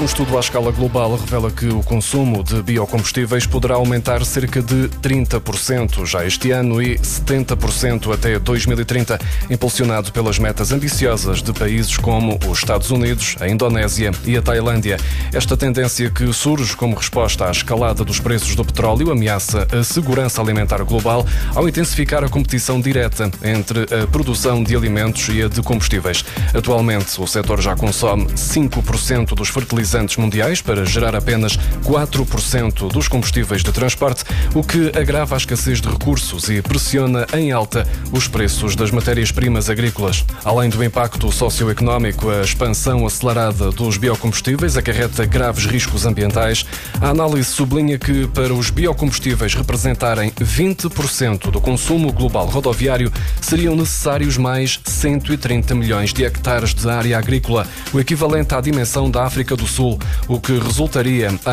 Um estudo à escala global revela que o consumo de biocombustíveis poderá aumentar cerca de 30% já este ano e 70% até 2030, impulsionado pelas metas ambiciosas de países como os Estados Unidos, a Indonésia e a Tailândia. Esta tendência, que surge como resposta à escalada dos preços do petróleo, ameaça a segurança alimentar global ao intensificar a competição direta entre a produção de alimentos e a de combustíveis. Atualmente, o setor já consome 5% dos fertilizantes mundiais para gerar apenas 4% dos combustíveis de transporte, o que agrava a escassez de recursos e pressiona em alta os preços das matérias-primas agrícolas. Além do impacto socioeconómico, a expansão acelerada dos biocombustíveis acarreta graves riscos ambientais. A análise sublinha que, para os biocombustíveis representarem 20% do consumo global rodoviário, seriam necessários mais 130 milhões de hectares de área agrícola, o equivalente à dimensão da África do Sul, o que resultaria